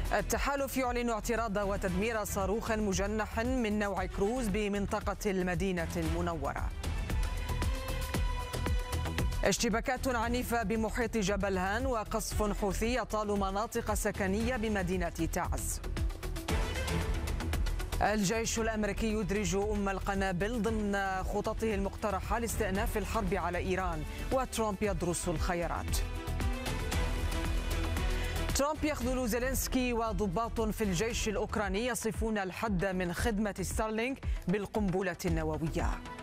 التحالف يعلن اعتراض وتدمير صاروخ مجنح من نوع كروز بمنطقة المدينة المنورة. اشتباكات عنيفة بمحيط جبل هان وقصف حوثي يطال مناطق سكنية بمدينة تعز. الجيش الأمريكي يدرج القنابل ضمن خططه المقترحة لاستئناف الحرب على إيران، وترامب يدرس الخيارات. ترامب يخذل زيلينسكي، وضباط في الجيش الأوكراني يصفون الحد من خدمة ستارلينك بالقنبلة النووية.